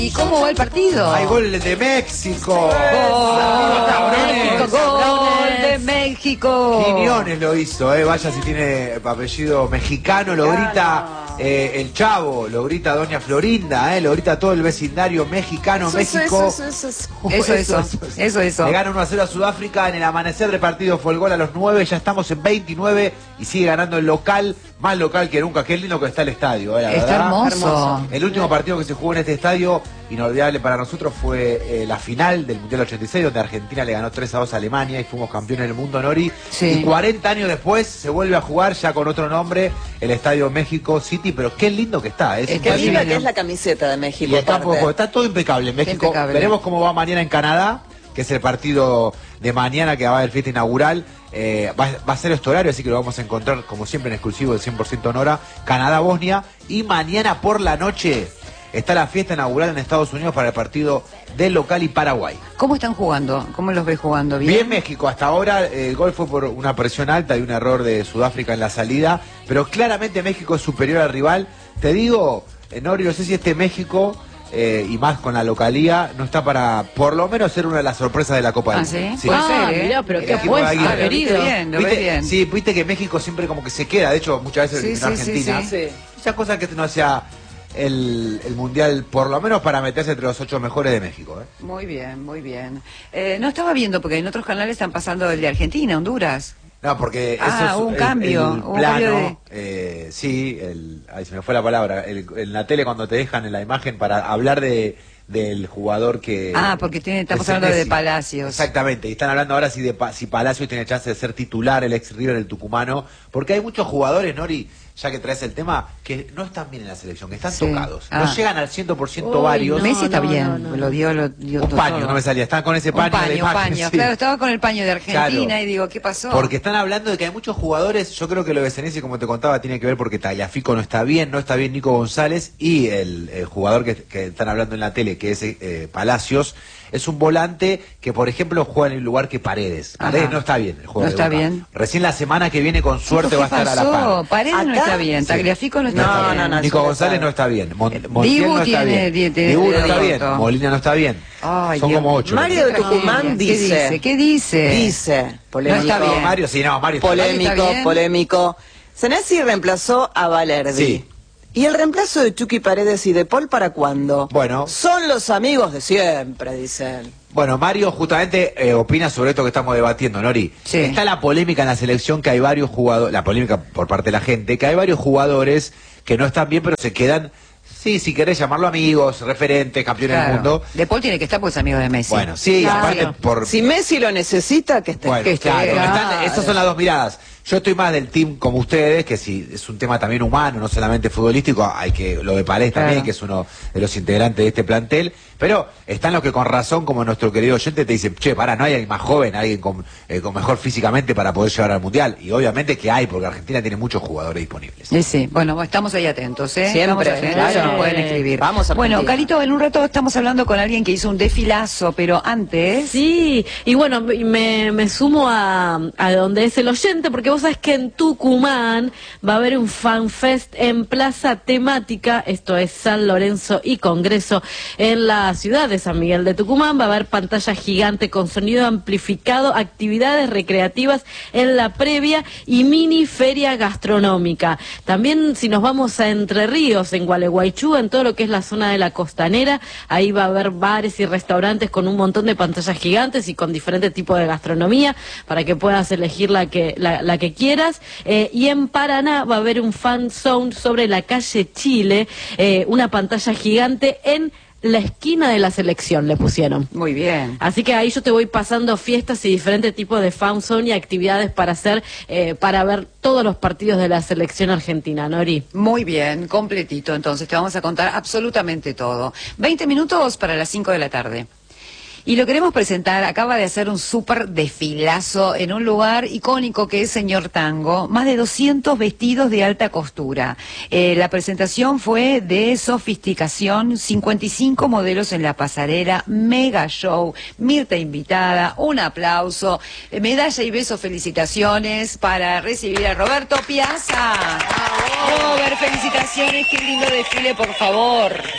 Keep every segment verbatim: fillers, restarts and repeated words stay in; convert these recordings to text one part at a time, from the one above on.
¿Y cómo va el partido? Hay gol de México. Gol, México, gol de México. Quiñones lo hizo, eh. Vaya si tiene apellido mexicano, lo grita eh, el Chavo, lo grita Doña Florinda, eh, lo grita todo el vecindario mexicano, eso, México. Eso, eso, eso, eso, eso, eso, eso, eso. Le gana uno a cero a Sudáfrica. En el amanecer del partido fue el gol a los nueve, ya estamos en veintinueve y sigue ganando el local, más local que nunca. Qué lindo que está el estadio, eh, la está verdad. hermoso. hermoso. El último partido que se jugó en este estadio, inolvidable para nosotros, fue eh, la final del Mundial ochenta y seis, donde Argentina le ganó tres a dos a Alemania y fuimos campeones del mundo, Nori. Sí. Y cuarenta años después se vuelve a jugar ya con otro nombre, el Estadio México City, pero qué lindo que está. Es Qué linda que es la camiseta de México. Y está, poco, está todo impecable en México. Impecable. Veremos cómo va mañana en Canadá, que es el partido de mañana que va a haber fiesta inaugural. Eh, va, va a ser este horario, así que lo vamos a encontrar como siempre en exclusivo del cien por ciento Nora, Canadá-Bosnia. Y mañana por la noche está la fiesta inaugural en Estados Unidos para el partido del local y Paraguay. ¿Cómo están jugando? ¿Cómo los ves jugando? ¿Bien? Bien México, hasta ahora el gol fue por una presión alta y un error de Sudáfrica en la salida, pero claramente México es superior al rival. Te digo, Nori, no sé si este México, eh, y más con la localía, no está para por lo menos ser una de las sorpresas de la Copa del ¿Ah, Mundo. sí? Puede Ah, ser, ¿eh? mirá, pero El qué equipo de apuesta, Aguirre. querido. Lo ves bien, lo ves ¿Viste? bien. Sí, viste que México siempre como que se queda, de hecho muchas veces Sí, en sí, Argentina. sí, sí. Sí. Esas cosas que no hacía el, el Mundial, por lo menos para meterse entre los ocho mejores de México. ¿eh? Muy bien, muy bien. Eh, no estaba viendo, porque en otros canales están pasando el de Argentina, Honduras. No, porque Ah, eso es hubo un el- cambio, el hubo un plano, cambio de- eh, sí, el, ay, se me fue la palabra, el- en la tele cuando te dejan en la imagen para hablar de del jugador que... Ah, porque tiene, estamos de hablando de Senesi. Palacios. Exactamente, y están hablando ahora si, de, Pa- si Palacios tiene chance de ser titular, el ex River, el tucumano, porque hay muchos jugadores, Nori, ya que traes el tema, que no están bien en la selección, que están Sí. tocados, Ah. no llegan al cien por ciento Uy, varios. no. Messi está bien, no, no. lo dio, lo dio Un todo. paño, no me salía, están con ese paño, Un paño, de un imagen, paño. sí. Claro, estaba con el paño de Argentina Claro. y digo, ¿qué pasó? Porque están hablando de que hay muchos jugadores, yo creo que lo de Senesi, como te contaba, tiene que ver porque Tagliafico no está bien, no está bien Nico González, y el, el jugador que, que están hablando en la tele, que es eh, Palacios, es un volante que, por ejemplo, juega en el lugar que Paredes. Paredes Ajá. no está bien el juego No de está Boca. bien. Recién la semana que viene, con suerte, va a estar a la par. Paredes no Acá, está bien, sí. Tagliafico no está No, bien. no, no. Nico eso González está. no está bien. Mon, Montiel Dibu no está tiene- bien. tiene- tiene Dibu no dedo está bien. roto. Molina no está bien. Ay, Son Dios. como ocho. Mario de Tucumán ¿Qué dice, dice? ¿Qué dice? dice, polémico, No está bien. Mario, sí, no, Mario está polémico, ¿Está bien? polémico. Senesi reemplazó a Valerdi. Sí. ¿Y el reemplazo de Chucky Paredes y de Paul para cuándo? Bueno. Son los amigos de siempre, dicen. Bueno, Mario justamente eh, opina sobre esto que estamos debatiendo, Nori. Sí. Está la polémica en la selección, que hay varios jugadores, la polémica por parte de la gente, que hay varios jugadores que no están bien, pero se quedan, sí, si querés llamarlo amigos, referentes, campeones Claro. del mundo. De Paul tiene que estar porque es amigo de Messi. Bueno, sí, Claro. aparte por... Si Messi lo necesita, que esté. Bueno, que esté, claro, claro. están- esas son las dos miradas. Yo estoy más del team como ustedes, que si es un tema también humano, no solamente futbolístico, hay que lo de Palés también, Claro. que es uno de los integrantes de este plantel, pero están los que con razón, como nuestro querido oyente, te dicen, che, pará, no hay alguien más joven, alguien con, eh, con mejor físicamente para poder llegar al Mundial. Y obviamente que hay, porque Argentina tiene muchos jugadores disponibles. Sí, sí. Bueno, estamos ahí atentos, ¿eh? Siempre, Estamos atentos, claro. nos pueden escribir. Vamos a Bueno, Argentina. Carito, en un rato estamos hablando con alguien que hizo un desfilazo, pero antes... Sí, y bueno, me, me sumo a, a donde es el oyente, porque vos sabés que en Tucumán va a haber un fanfest en Plaza Temática, esto es San Lorenzo y Congreso, en la ciudad de San Miguel de Tucumán. Va a haber pantalla gigante con sonido amplificado, actividades recreativas en la previa y mini feria gastronómica. También, si nos vamos a Entre Ríos, en Gualeguaychú, en todo lo que es la zona de la costanera, ahí va a haber bares y restaurantes con un montón de pantallas gigantes y con diferentes tipos de gastronomía para que puedas elegir la que, la, la que quieras. Eh, y en Paraná va a haber un fan zone sobre la calle Chile, eh, una pantalla gigante en la esquina de la selección le pusieron. Muy bien. Así que ahí yo te voy pasando fiestas y diferentes tipos de fan zone y actividades para hacer, eh, para ver todos los partidos de la selección argentina, Nori. Muy bien, completito. Entonces te vamos a contar absolutamente todo. veinte minutos para las cinco de la tarde. Y lo queremos presentar, acaba de hacer un súper desfilazo en un lugar icónico que es Señor Tango, más de doscientos vestidos de alta costura. Eh, la presentación fue de sofisticación, cincuenta y cinco modelos en la pasarela, mega show, Mirta invitada, un aplauso, eh, medalla y besos, felicitaciones para recibir a Roberto Piazza. Robert, felicitaciones, qué lindo desfile, por favor.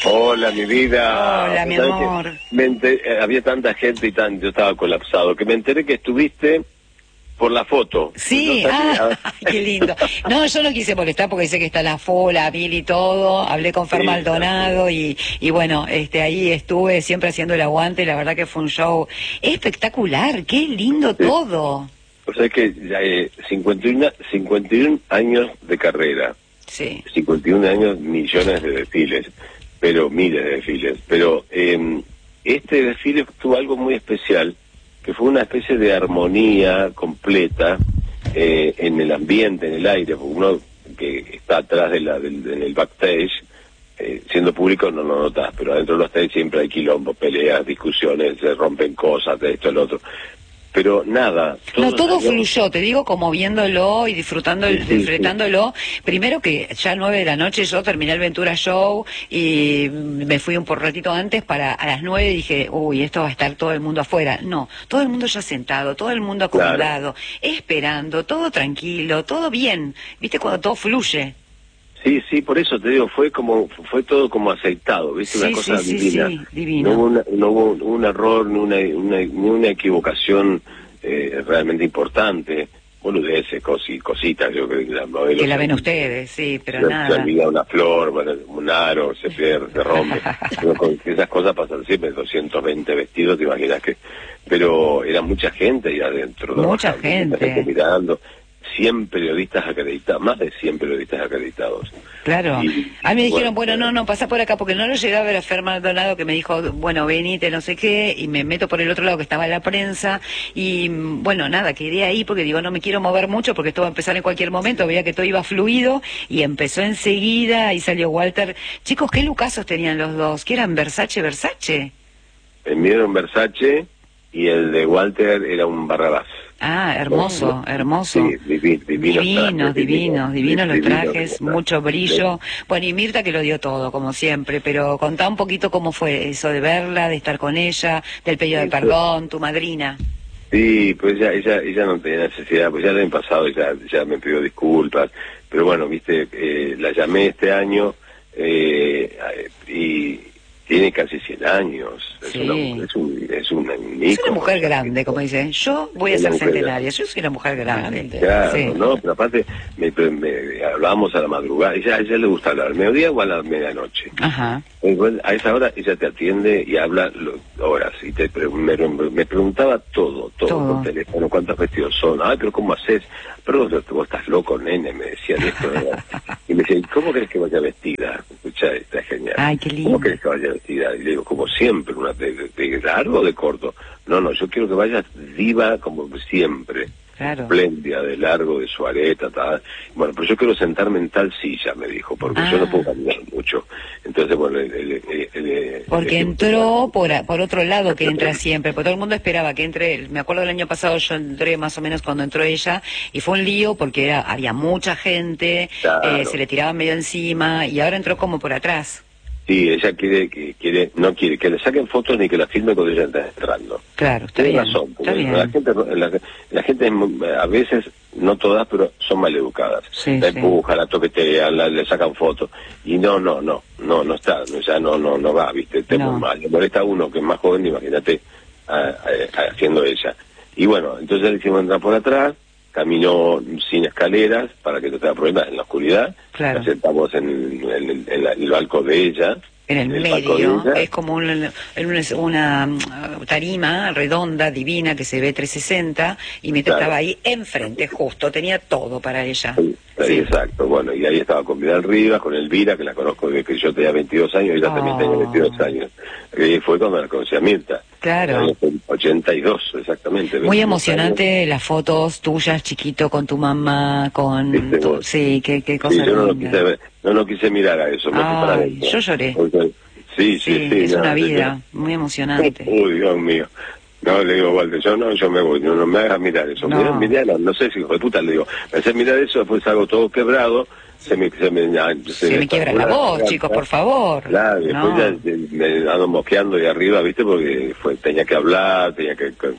Hola, mi vida. Hola, mi ¿Sabes amor. que me enter- eh, había tanta gente y tan, yo estaba colapsado, que me enteré que estuviste por la foto. Sí, No sabía. ah, qué lindo. No, yo no quise molestar porque sé que está la Fola, Bill y todo. Hablé con Fer Sí, Maldonado y, y bueno, este ahí estuve siempre haciendo el aguante. La verdad que fue un show espectacular. Qué lindo Sí. todo. O sea, es que ya, eh, cincuenta y uno, cincuenta y uno años de carrera, Sí. cincuenta y uno años, millones de desfiles, pero miles de desfiles. Pero eh, este desfile tuvo algo muy especial, que fue una especie de armonía completa eh, en el ambiente, en el aire, porque uno que está atrás de la, del, en el backstage, eh, siendo público no lo notas, pero adentro de los stage siempre hay quilombo, peleas, discusiones, se rompen cosas, de esto, el otro. Pero nada. No, todo salió- fluyó, te digo, como viéndolo y disfrutando, Sí, sí, disfrutándolo. Primero que ya nueve de la noche yo terminé el Ventura Show y me fui un por ratito antes para a las nueve dije, uy, esto va a estar todo el mundo afuera. No, todo el mundo ya sentado, todo el mundo Claro. acomodado, esperando, todo tranquilo, todo bien. ¿Viste cuando todo fluye? Sí, sí, por eso te digo, fue como fue todo como aceitado, ¿viste? Sí, Una cosa sí, sí, divina. sí, divino. No hubo, una- no hubo un error, ni una, una, ni una equivocación eh, realmente importante. Boludeces, cosi, cositas, yo creo que la modelo Que la se- ven ustedes, sí, pero se, se nada. olvida una flor, bueno, un aro, se pierde, se rompe. Pero con esas cosas pasan siempre, doscientos veinte vestidos, te imaginas que... Pero era mucha gente ahí adentro. Mucha trabajando, mucha gente. mirando, cien periodistas acreditados, más de cien periodistas acreditados. Claro. Y- A mí me dijeron, bueno, bueno, no, no, pasa por acá, porque no lo llegué a ver a Fer Maldonado, que me dijo, bueno, venite, no sé qué, y me meto por el otro lado que estaba la prensa, y mm, bueno, nada, quedé ahí porque digo, no me quiero mover mucho porque esto va a empezar en cualquier momento, veía que todo iba fluido, y empezó enseguida, y salió Walter. Chicos, ¿qué lucazos tenían los dos? ¿Qué eran Versace, Versace? El mío era un Versace y el de Walter era un Barrabás. Ah, hermoso, hermoso. Sí, divi- divinos Divinos, trajes, divinos, divinos los divinos, trajes, divinos. mucho brillo. Bueno, y Mirta que lo dio todo, como siempre, pero contá un poquito cómo fue eso de verla, de estar con ella, del pedido de Sí, perdón, tu madrina. Sí, pues ella, ella, ella no tenía necesidad, pues ya el año pasado ya, ya me pidió disculpas, pero bueno, viste, eh, la llamé este año eh, y tiene casi cien años, es, Sí. una, es, un, es una, un Es ícono. una mujer grande, como dicen. Yo voy a Es ser una mujer centenaria, yo soy una mujer grande. Claro, Sí. no, pero aparte me, me- hablábamos a la madrugada, ella, a ella le gusta hablar al mediodía o a la medianoche. Ajá. Igual, a esa hora ella te atiende y habla lo- horas y te pre- me, me preguntaba todo, todo, Todo. por teléfono, cuántos vestidos son, ay, pero ¿cómo haces? Pero vos, vos estás loco, nene, me decían esto. ¿verdad? Y me decía, ¿y cómo querés que vaya vestida? Escuchá, está genial. Ay, qué lindo. ¿Cómo querés que vaya vestida? Y le digo, como siempre, una de, de- de largo o de corto. No, no, yo quiero que vayas diva como siempre. Claro. Espléndida, de largo, de suareta, tal. Bueno, pero yo quiero sentarme en tal silla, me dijo, porque yo Ah. no puedo caminar mucho. Entonces, bueno, el, el- el- el- Porque el- entró por, a- por otro lado que entra siempre, porque todo el mundo esperaba que entre, me acuerdo del año pasado yo entré más o menos cuando entró ella, y fue un lío porque era, había mucha gente, Claro. eh, se le tiraban medio encima, y ahora entró como por atrás. Sí, ella quiere, que quiere, no quiere que le saquen fotos ni que la filme cuando ella está entrando. Claro, está Tiene bien, razón, está porque bien. la gente, la, la gente es muy- a veces, no todas, pero son maleducadas. Sí, la sí. empujan, la toquetean, la, le sacan fotos. Y no, no, no, no, no está, no, ya no, no, no va, viste, te No. muy mal. Le molesta a uno que es más joven, imagínate, a- a- a- haciendo ella. Y bueno, entonces le hicimos entrar por atrás, caminó sin escaleras para que no tenga problemas en la oscuridad. Claro. La sentamos en, en, en- en la- en el balcón de ella. En el en balcón de medio, ella. es como un- en una, una, mm, tarima redonda, divina, que se ve trescientos sesenta, y Mirta Claro. estaba ahí enfrente, justo, tenía todo para ella. Sí, Sí. Exacto, bueno, y ahí estaba con Vidal Rivas, con Elvira, que la conozco desde que yo tenía veintidós años, y ella también Oh. tenía veintidós años. Y fue cuando la conocí a Mirta. Claro. En el ochenta y dos, exactamente. Muy veintidós emocionante las fotos tuyas, chiquito, con tu mamá, con... Viste tu- vos. sí, qué, qué años. cosa Sí, yo no lo linda. quise ver, no lo quise mirar a eso, me fui para Ay, adentro. yo lloré. Porque- sí, sí, Sí, sí. es no, una sí, vida muy emocionante. Uy, Dios mío. No, le digo, Walter, yo no, yo me voy, no, no me hagas mirar eso. No. Mirá, mirá, no, no sé si hijo de puta, le digo, me haces mirar eso, después salgo todo quebrado, se me, se me, se Se me quiebra la voz, chicos, por favor. Claro, y después No. ya eh, me ando mosqueando de arriba, ¿viste? Porque fue tenía que hablar, tenía que... que-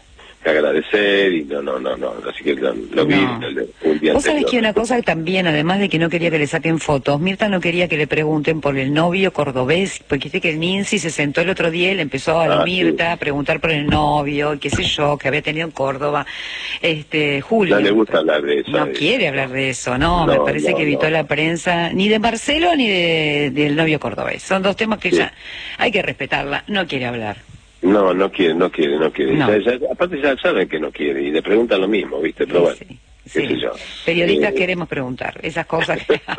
que agradecer y no, no, no, no, así que lo, lo vi No. el, un día Vos sabés anterior. que una cosa también, además de que no quería que le saquen fotos, Mirta no quería que le pregunten por el novio cordobés, porque dice que el Ninzi se sentó el otro día y le empezó a Ah, Mirta sí. a preguntar por el novio, qué sé yo, que había tenido en Córdoba, este, Julio. No le gusta hablar de eso. No de quiere eso. hablar de eso, no, No, me parece no, que evitó no. la prensa, ni de Marcelo ni de, del novio cordobés. Son dos temas que Sí. ya hay que respetarla, no quiere hablar. No, no quiere, no quiere, no quiere. No. Ya- ya- aparte ya saben que no quiere y le preguntan lo mismo, ¿viste? Pero bueno, Sí, qué sí. sé yo. Periodistas Eh, queremos preguntar esas cosas.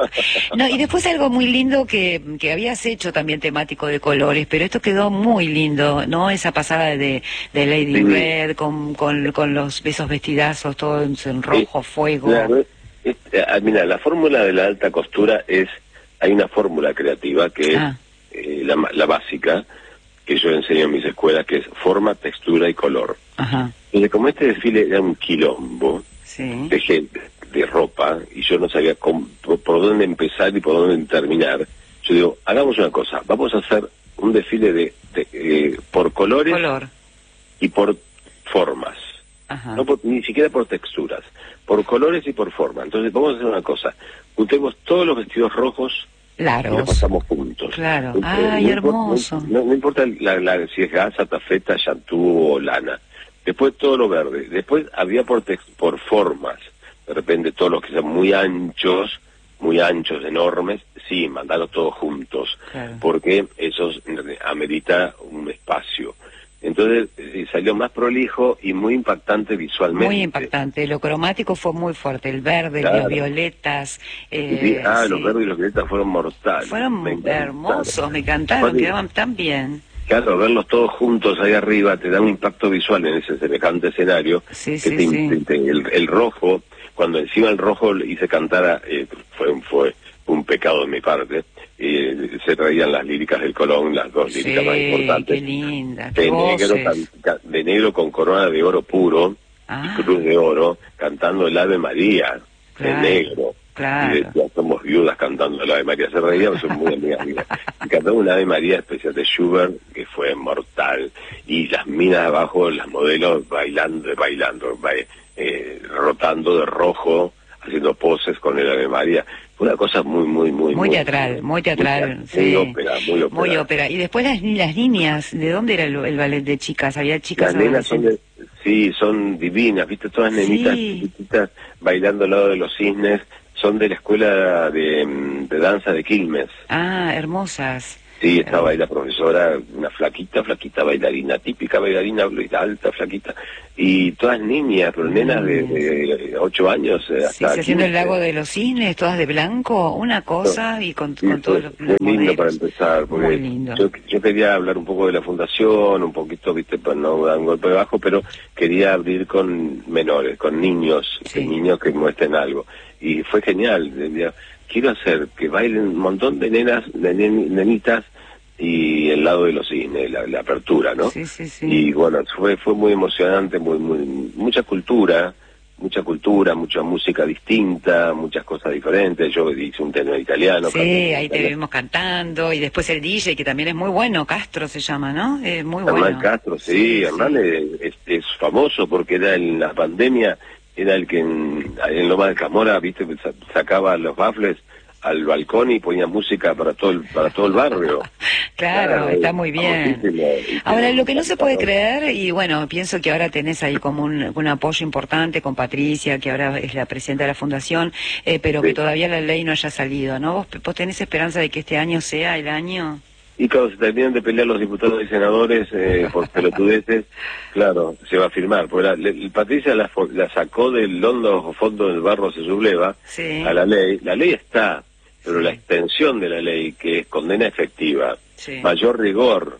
No, y después algo muy lindo que, que habías hecho también temático de colores, pero esto quedó muy lindo, ¿no? Esa pasada de, de Lady Sí. Red con, con, con los besos vestidazos, todo en, en rojo, eh, fuego. Claro, es- ah, mira, la fórmula de la alta costura es, hay una fórmula creativa que es Ah. eh, la, ma- la básica, que yo enseño en mis escuelas, que es forma, textura y color. Ajá, Entonces, como este desfile era un quilombo sí. de gente, de ropa, y yo no sabía cómo- por, por dónde empezar y por dónde terminar, yo digo, hagamos una cosa, vamos a hacer un desfile de, de, eh, por colores Color. y por formas. Ajá. No por- ni siquiera por texturas, por colores y por forma. Entonces vamos a hacer una cosa, juntemos todos los vestidos rojos y los Largos. pasamos juntos. Claro. Eh, Ay, no hermoso. importa- No, no importa la, la- si es gasa, tafeta, chantú o lana. Después todo lo verde. Después había por tex- por formas. De repente todos los que sean muy anchos, muy anchos, enormes, sí, mandarlos todos juntos. Claro. Porque eso amerita un espacio. Entonces eh, salió más prolijo y muy impactante visualmente. Muy impactante. Lo cromático fue muy fuerte. El verde, Claro. los violetas. eh, Sí, ah, sí. los verdes y los violetas fueron mortales. Fueron Me encantaron. hermosos, me encantaron, Aparte, quedaban tan bien. Claro, verlos todos juntos ahí arriba te da un impacto visual en ese semejante escenario. Sí, que sí, te- sí. te- te- el, el rojo, cuando encima el rojo le hice cantara, eh, fue, fue un pecado de mi parte. Eh, se traían las líricas del Colón, las dos Sí, líricas más importantes. qué linda, qué De negro, voces. can- ca- de negro con corona de oro puro Ah. y cruz de oro, cantando el Ave María, Claro, de negro. claro. Y decía, somos viudas cantando el Ave María. Se reían, son muy amigas mías. Y cantaba un Ave María especial de Schubert, que fue mortal. Y las minas abajo, las modelos bailando, bailando, ba- eh, rotando de rojo, haciendo poses con el Ave María. Fue una cosa muy, muy, muy... Muy teatral, muy teatral, Muy, sí. ópera, muy ópera. Muy ópera. Y después las, las niñas, ¿de dónde era el, el ballet de chicas? Había chicas Las nenas son de, adolescentes. sí, son divinas, viste, todas nenitas Sí. chiquititas bailando al lado de los cisnes, son de la escuela de, mm, de danza de Quilmes. Ah, hermosas. Sí, estaba ahí la profesora, una flaquita, flaquita bailarina, típica bailarina, alta, flaquita, y todas niñas, pero nenas de, de ocho años eh, Sí, hasta se haciendo el quince. lago de los cisnes, todas de blanco, una cosa, y con, Sí, con todos fue, los, fue los lindo modelos. para empezar, porque Muy lindo. yo, yo quería hablar un poco de la fundación, un poquito, viste, para no dar un golpe bajo, pero quería abrir con menores, con niños, Sí. que niños que muestren algo. Y fue genial, decía, quiero hacer que bailen un montón de nenas, de nen- nenitas, y el lado de los cisnes, la, la apertura, ¿no? Sí, sí, sí. Y bueno, fue fue muy emocionante, muy muy mucha cultura, mucha cultura, mucha música distinta, muchas cosas diferentes. Yo hice un tenor italiano. Sí, canté en ahí te italiano. vimos cantando, y después el D J, que también es muy bueno, Castro se llama, ¿no? Es muy Hernán bueno. Castro, sí, Sí, Hernán es, es- es famoso porque era en la pandemia, era el que en, en Loma de Zamora, viste, sa- sacaba los baffles al balcón y ponía música para todo el, para todo el barrio. Claro, está muy bien. famosísimo. Y Ahora, tiene lo que no se puede un- creer, y bueno, pienso que ahora tenés ahí como un, un apoyo importante con Patricia, que ahora es la presidenta de la fundación, eh, pero Sí. que todavía la ley no haya salido, ¿no? ¿Vos, vos tenés esperanza de que este año sea el año? Y cuando se terminan de pelear los diputados y senadores eh, por pelotudeces, claro, se va a firmar. Porque la, le- Patricia la, fo- la sacó del hondo fondo del barro se subleva Sí. a la ley. La ley está, pero Sí. la extensión de la ley, que es condena efectiva, Sí. mayor rigor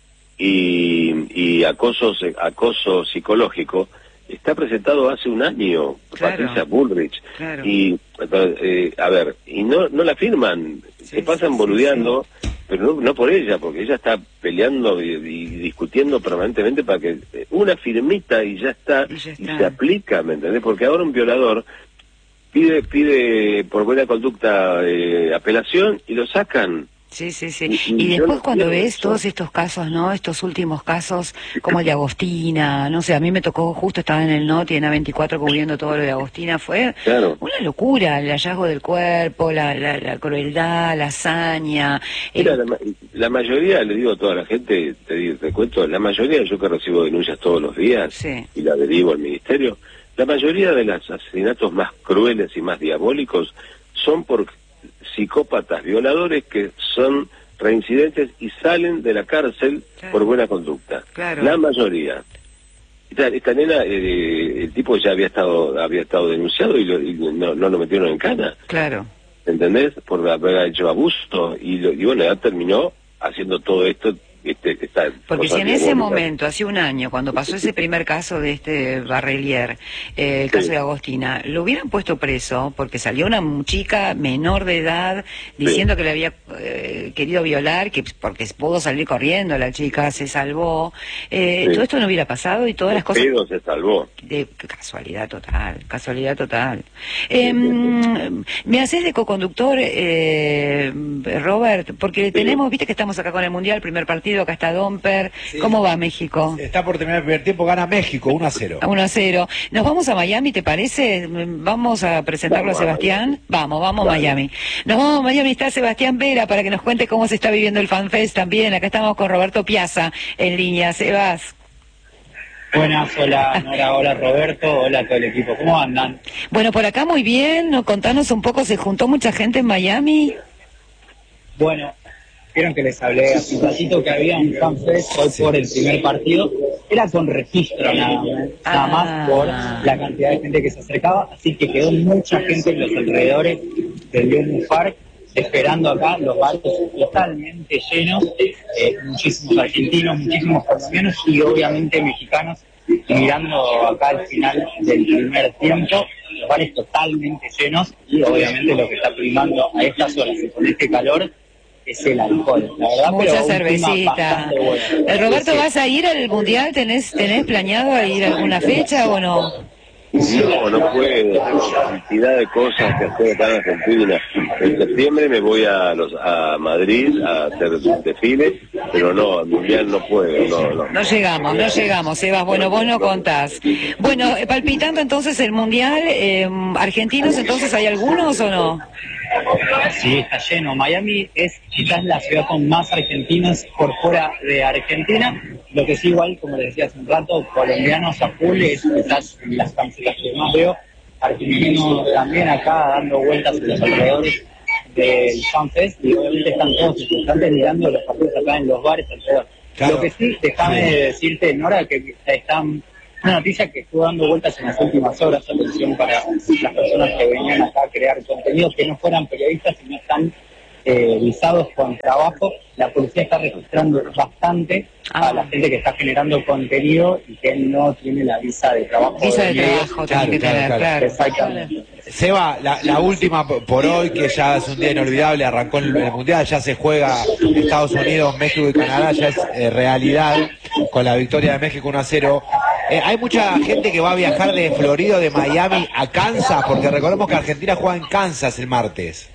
y, y acoso, se- acoso psicológico, está presentado hace un año, Claro. Patricia Bullrich. Claro. Y, eh, a ver, y no, no la firman, Sí, se pasan sí, sí, boludeando, pero no, no por ella, porque ella está peleando y, y discutiendo permanentemente para que eh, una firmita y ya está, Y ya y está. se aplica, ¿me entendés? Porque ahora un violador pide pide por buena conducta eh, apelación y lo sacan. Sí, sí, sí. Y después cuando ves todos estos casos, ¿no? Estos últimos casos, como el de Agostina, no sé, a mí me tocó, justo estaba en el Noti, en A veinticuatro cubriendo todo lo de Agostina, fue Claro. una locura, el hallazgo del cuerpo, la, la, la crueldad, la hazaña. el- Mira, la, ma- la mayoría, le digo a toda la gente, te, digo, te cuento, la mayoría, yo que recibo denuncias todos los días Sí. y la derivo al ministerio, la mayoría de los asesinatos más crueles y más diabólicos son por psicópatas violadores que son reincidentes y salen de la cárcel Claro. por buena conducta. Claro. La mayoría. Esta, esta nena, eh, el tipo ya había estado había estado denunciado y, lo- y no, no lo metieron en cana. Claro. ¿Entendés? Por haber hecho abuso y, lo- y bueno, ya terminó haciendo todo esto. Este, esta Porque cosa si en ese diabólica. momento, hace un año, cuando pasó ese primer caso de este Barrelier, eh, el caso Sí. de Agostina, lo hubieran puesto preso porque salió una chica menor de edad diciendo que le había eh, querido violar, que porque pudo salir corriendo, la chica se salvó, eh, Sí. todo esto no hubiera pasado y todas las cosas... Pero se salvó. De casualidad total, casualidad total. Eh, me haces de coconductor, eh, Robert, porque tenemos, viste que estamos acá con el Mundial, primer partido, acá está Domper. Sí. ¿Cómo va México? Está por terminar el primer tiempo, gana México, uno a cero. A uno a cero. ¿Nos vamos a Miami, te parece? Vamos a presentarlo Vamos a a Sebastián. Miami. Vamos, vamos a Dale. Miami. Nos vamos a Miami, está Sebastián Vera para que nos cuente cómo se está viviendo el FanFest también. Acá estamos con Roberto Piazza en línea. Sebas. Buenas, hola Nora, hola Roberto, hola a todo el equipo, ¿cómo andan? Bueno, por acá muy bien. ¿No? Contanos un poco, ¿se juntó mucha gente en Miami? Bueno, vieron que les hablé hace un ratito que había un FanFest hoy por el primer partido, era con registro nada más, nada Ah. más por la cantidad de gente que se acercaba, así que quedó mucha gente en los alrededores del Luna Park esperando acá, los bares totalmente llenos, eh, muchísimos argentinos, muchísimos colombianos y obviamente mexicanos mirando acá al final del primer tiempo, los bares totalmente llenos y obviamente lo que está primando a estas horas y con este calor es el alcohol, la verdad. Mucha pero un clima cervecita. bastante bueno. Eh, Roberto, Sí. ¿vas a ir al Mundial? ¿Tenés, tenés planeado a ir a alguna fecha o no? No, no puedo, tengo cantidad de cosas que hacer acá en Argentina. En septiembre me voy a los a Madrid a hacer desfiles, pero no, al Mundial no puedo, no, no. No llegamos, no llegamos, Sebas. Bueno, vos no contás. Bueno, eh, palpitando entonces el Mundial, eh, ¿argentinos entonces hay algunos o no? Sí, está lleno. Miami es quizás la ciudad con más argentinos por fuera de Argentina. Lo que sí, igual, como les decía hace un rato, colombianos a full es quizás las camisetas que más veo. Argentinos también acá dando vueltas en los alrededores del FanFest y obviamente están todos importantes mirando los partidos acá en los bares alrededor. Claro. Lo que sí, déjame decirte, Nora, que están... Una noticia que estuvo dando vueltas en las últimas horas, atención para las personas que venían acá a crear contenido, que no fueran periodistas y no están eh, visados con trabajo. La policía está registrando bastante Ah. a la gente que está generando contenido y que no tiene la visa de trabajo. Visa de medios. trabajo tenés que Claro, tener, claro, claro. Exactamente. Seba, la, la última p- por hoy, que ya es un día inolvidable, arrancó el, el Mundial, ya se juega Estados Unidos, México y Canadá, ya es eh, realidad con la victoria de México uno a cero. Eh, hay mucha gente que va a viajar de Florida, de Miami a Kansas, porque recordemos que Argentina juega en Kansas el martes.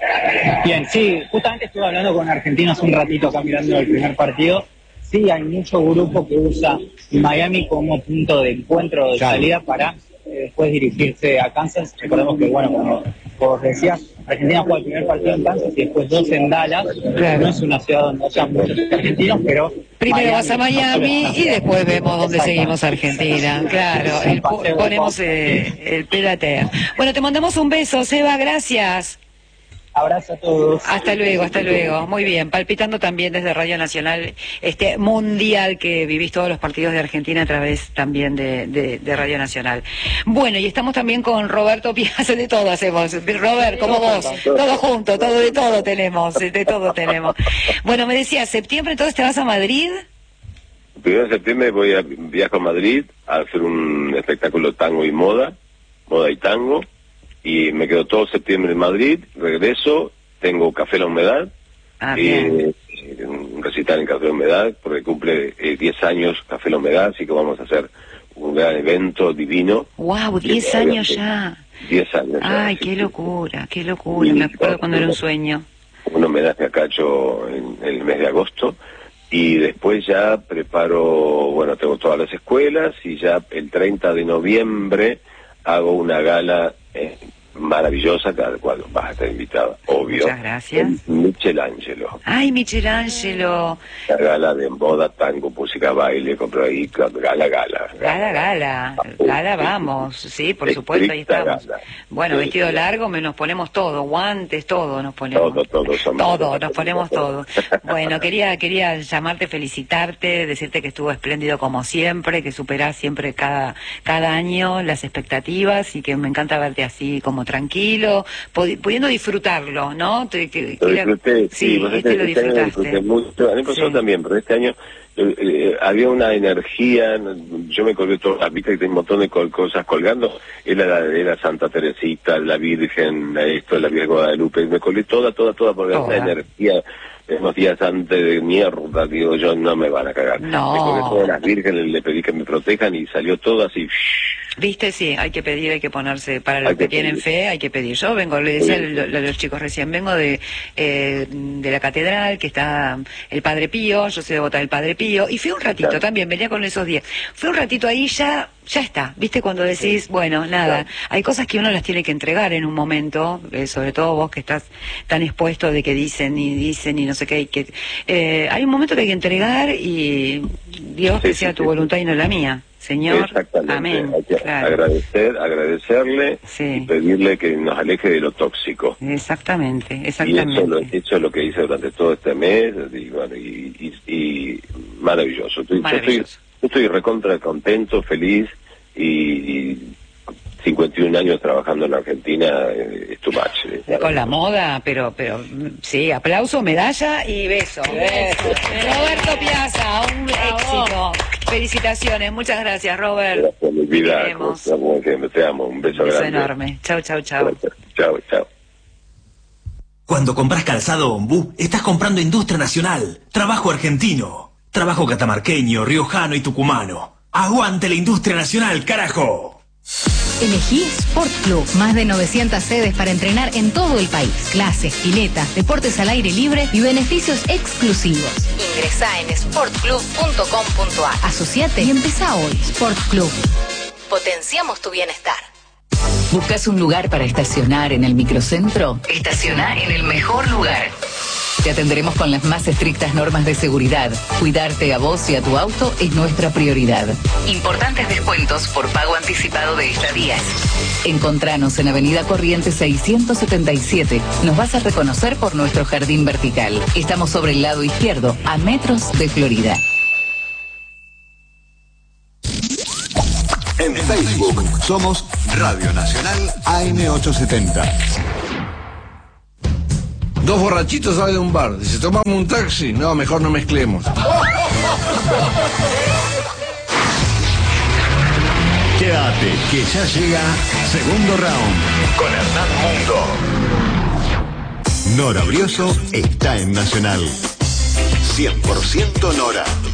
Bien, sí, justamente estuve hablando con argentinos un ratito acá mirando el primer partido. Sí, hay mucho grupo que usa Miami como punto de encuentro, de Claro. salida para eh, después dirigirse a Kansas. Recordemos que, bueno, como vos decías, Argentina juega el primer partido en Kansas y después dos en Dallas. Claro. No es una ciudad donde haya muchos argentinos, pero... Primero vas a Miami no solo- y después vemos dónde Exactamente. seguimos Argentina. Claro, Sí, el, po- paseo de ponemos pop. eh, el pedater. Bueno, te mandamos un beso, Seba, gracias. Abrazo a todos. Hasta luego, hasta luego. Muy bien, palpitando también desde Radio Nacional este mundial que vivís todos los partidos de Argentina a través también de, de, de Radio Nacional. Bueno, y estamos también con Roberto Piazza, de todo hacemos. Robert, como vos, todo junto, todo de todo tenemos, de todo tenemos. Bueno, me decías, septiembre entonces te vas a Madrid. El primero de septiembre voy a viajo a Madrid a hacer un espectáculo tango y moda, moda y tango, y me quedo todo septiembre en Madrid, regreso, tengo Café La Humedad, Ah, bien. eh, un recital en Café La Humedad, porque cumple eh, diez años Café La Humedad, así que vamos a hacer un gran evento divino. Wow, diez años ya. diez años. ya, Ay, sí, qué sí. locura, qué locura. Me acuerdo cuando era un sueño. un homenaje a Cacho en, en el mes de agosto. Y después ya preparo, bueno, tengo todas las escuelas y ya el treinta de noviembre hago una gala eh, maravillosa, a la cual vas a estar invitada, obvio. Muchas gracias. Michelangelo. Ay, Michelangelo. La gala de moda, tango, música, baile, compro ahí, gala, gala. Gala, gala. Gala, vamos. Sí, por supuesto, ahí estamos. Gala. Bueno, Sí, vestido sí. largo, me nos ponemos todo, guantes, todo nos ponemos. Todo, todo, somos- Todo, nos ponemos todo. Bueno, quería quería llamarte, felicitarte, decirte que estuvo espléndido como siempre, que superás siempre cada cada año las expectativas y que me encanta verte así como tranquilo, pudi- pudiendo disfrutarlo, ¿no? Te- que- Lo quería- disfruté, sí, sí, vos este lo este año lo disfrutaste. disfruté mucho. A mí pasó Sí. también, pero este año eh, eh, había una energía, yo me colgué todas, viste que tengo un montón de col- cosas colgando, era, la, era Santa Teresita, la Virgen, esto, la Virgen Guadalupe, me colgué toda, toda, toda, porque Toda. esa energía, unos días antes de mierda, digo yo, no me van a cagar. No. Me colgué todas las vírgenes, le pedí que me protejan y salió todo así. Viste, sí, hay que pedir, hay que ponerse, para los Hay que, que tienen pedir. fe, hay que pedir. Yo vengo, le decía Sí. a lo- lo- los chicos recién, vengo de eh, de la catedral, que está el Padre Pío, yo soy devota del Padre Pío, y fui un ratito Claro. también, venía con esos días. Fui un ratito ahí, ya ya está, viste, cuando decís, bueno, nada, Claro. hay cosas que uno las tiene que entregar en un momento, eh, sobre todo vos que estás tan expuesto de que dicen y dicen y no sé qué, y que eh, hay un momento que hay que entregar y Dios Sí, que sí, sea sí, tu sí. voluntad y no la mía. Señor, Exactamente. amén. Hay que Claro. agradecer, agradecerle Sí. y pedirle que nos aleje de lo tóxico. Exactamente, Y exactamente. eso, lo, eso es lo que hice durante todo este mes, y, bueno, y, y- y maravilloso. Estoy, Maravilloso. Yo estoy, yo estoy recontra contento, feliz, y, y cincuenta y un años trabajando en Argentina, eh, es too much. eh. Con la moda, pero, pero mm, sí, aplauso, medalla y beso. Roberto Piazza, un Bravo. éxito. Felicitaciones, muchas gracias, Robert. Gracias, mi vida, Te queremos. como- como que te amo, un beso, Un beso grande. enorme. Chau, chau, chau. Gracias. Chao, chao. Cuando compras calzado Ombú, estás comprando industria nacional, trabajo argentino, trabajo catamarqueño, riojano y tucumano. ¡Aguante la industria nacional, carajo! Elegí Sport Club, más de novecientas sedes para entrenar en todo el país. Clases, piletas, deportes al aire libre y beneficios exclusivos. Ingresá en sport club punto com punto a r. Asociate y empezá hoy. Sport Club. Potenciamos tu bienestar. ¿Buscas un lugar para estacionar en el microcentro? Estaciona en el mejor lugar. Te atenderemos con las más estrictas normas de seguridad. Cuidarte a vos y a tu auto es nuestra prioridad. Importantes descuentos por pago anticipado de estadías. Encontranos en Avenida Corrientes seiscientos setenta y siete. Nos vas a reconocer por nuestro jardín vertical. Estamos sobre el lado izquierdo, a metros de Florida. En Facebook somos Radio Nacional A M ochocientos setenta. Dos borrachitos salen de un bar. Dice, tomamos un taxi. No, mejor no mezclemos. Quédate, que ya llega Segundo Round con Hernán Mundo. Nora Brioso está en Nacional. cien por ciento Nora.